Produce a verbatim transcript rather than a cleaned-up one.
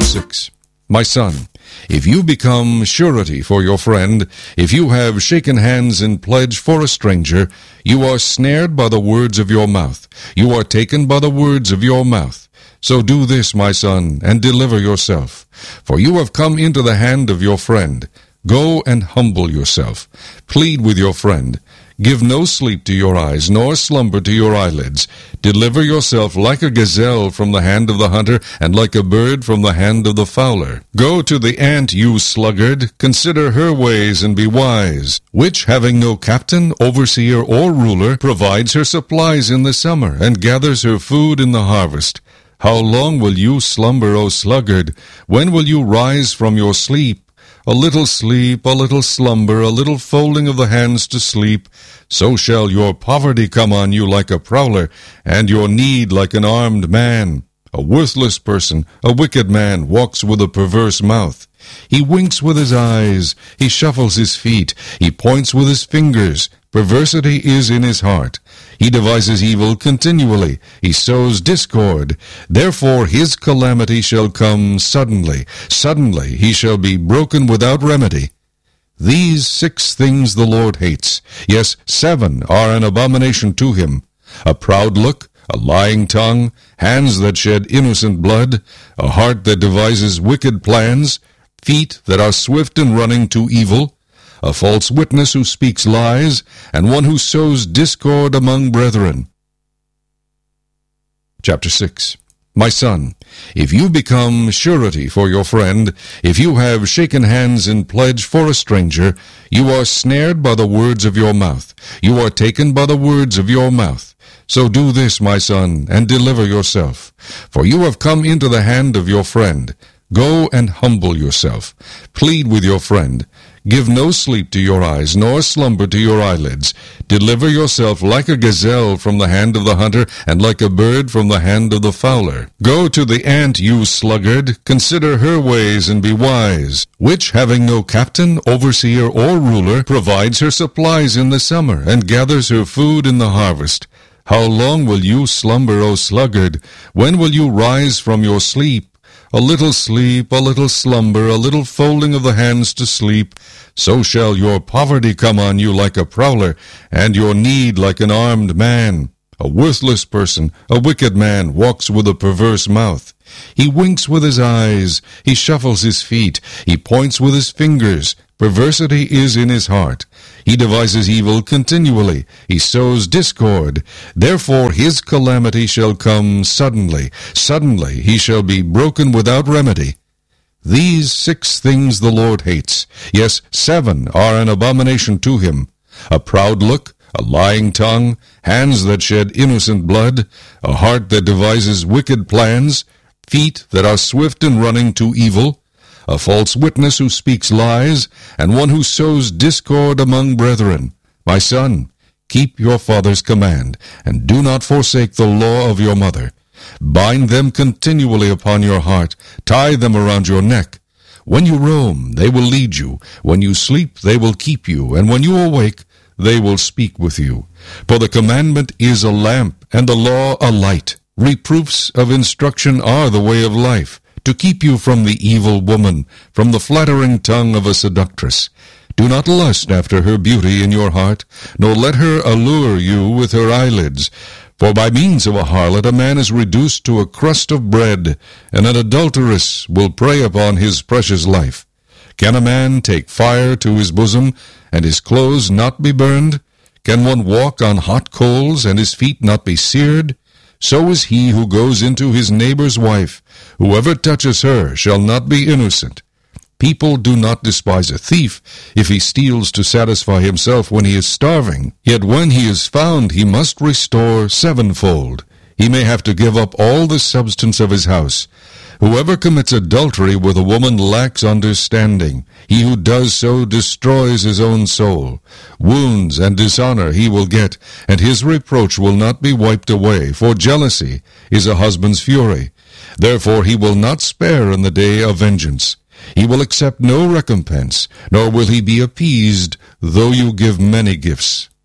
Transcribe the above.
six. My son, if you become surety for your friend, if you have shaken hands in pledge for a stranger, you are snared by the words of your mouth. You are taken by the words of your mouth. So do this, my son, and deliver yourself. For you have come into the hand of your friend. Go and humble yourself. Plead with your friend. Give no sleep to your eyes, nor slumber to your eyelids. Deliver yourself like a gazelle from the hand of the hunter, and like a bird from the hand of the fowler. Go to the ant, you sluggard. Consider her ways and be wise, which, having no captain, overseer, or ruler, provides her supplies in the summer, and gathers her food in the harvest. How long will you slumber, O sluggard? When will you rise from your sleep? A little sleep, a little slumber, a little folding of the hands to sleep, so shall your poverty come on you like a prowler, and your need like an armed man. A worthless person, a wicked man, walks with a perverse mouth. He winks with his eyes, he shuffles his feet, he points with his fingers. Perversity is in his heart. He devises evil continually. He sows discord. Therefore his calamity shall come suddenly. Suddenly he shall be broken without remedy. These six things the Lord hates. Yes, seven are an abomination to him. A proud look, a lying tongue, hands that shed innocent blood, a heart that devises wicked plans, feet that are swift in running to evil, a false witness who speaks lies, and one who sows discord among brethren. Chapter six. My son, if you become surety for your friend, if you have shaken hands in pledge for a stranger, you are snared by the words of your mouth. You are taken by the words of your mouth. So do this, my son, and deliver yourself. For you have come into the hand of your friend. Go and humble yourself. Plead with your friend. Give no sleep to your eyes, nor slumber to your eyelids. Deliver yourself like a gazelle from the hand of the hunter, and like a bird from the hand of the fowler. Go to the ant, you sluggard. Consider her ways and be wise, which, having no captain, overseer, or ruler, provides her supplies in the summer, and gathers her food in the harvest. How long will you slumber, O sluggard? When will you rise from your sleep? A little sleep, a little slumber, a little folding of the hands to sleep, so shall your poverty come on you like a prowler, and your need like an armed man. A worthless person, a wicked man, walks with a perverse mouth. He winks with his eyes, he shuffles his feet, he points with his fingers. Perversity is in his heart. He devises evil continually. He sows discord. Therefore his calamity shall come suddenly. Suddenly he shall be broken without remedy. These six things the Lord hates. Yes, seven are an abomination to him. A proud look, a lying tongue, hands that shed innocent blood, a heart that devises wicked plans, feet that are swift in running to evil, a false witness who speaks lies, and one who sows discord among brethren. My son, keep your father's command, and do not forsake the law of your mother. Bind them continually upon your heart, tie them around your neck. When you roam, they will lead you. When you sleep, they will keep you. And when you awake, they will speak with you. For the commandment is a lamp, and the law a light. Reproofs of instruction are the way of life, to keep you from the evil woman, from the flattering tongue of a seductress. Do not lust after her beauty in your heart, nor let her allure you with her eyelids. For by means of a harlot a man is reduced to a crust of bread, and an adulteress will prey upon his precious life. Can a man take fire to his bosom, and his clothes not be burned? Can one walk on hot coals, and his feet not be seared? So is he who goes into his neighbor's wife. Whoever touches her shall not be innocent. People do not despise a thief if he steals to satisfy himself when he is starving. Yet when he is found, he must restore sevenfold. He may have to give up all the substance of his house. Whoever commits adultery with a woman lacks understanding. He who does so destroys his own soul. Wounds and dishonor he will get, and his reproach will not be wiped away, for jealousy is a husband's fury. Therefore he will not spare in the day of vengeance. He will accept no recompense, nor will he be appeased, though you give many gifts.